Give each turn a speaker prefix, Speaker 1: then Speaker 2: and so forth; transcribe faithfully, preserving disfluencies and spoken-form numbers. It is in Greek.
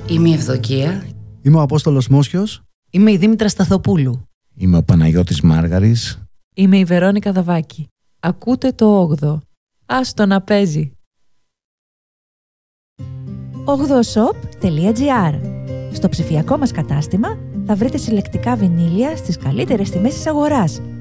Speaker 1: Είμαι η Ευδοκία.
Speaker 2: Είμαι ο Απόστολος Μόσιος.
Speaker 3: Είμαι η Δήμητρα Σταθοπούλου.
Speaker 4: Είμαι ο Παναγιώτης Μάργαρης.
Speaker 5: Είμαι η Βερόνικα Δαβάκη. Ακούτε το όγδοο. Άστο να παίζει.
Speaker 6: όγδοο σοπ τελεία τζι άρ. Στο ψηφιακό μας κατάστημα θα βρείτε συλλεκτικά βινίλια στις καλύτερες τιμές της αγοράς.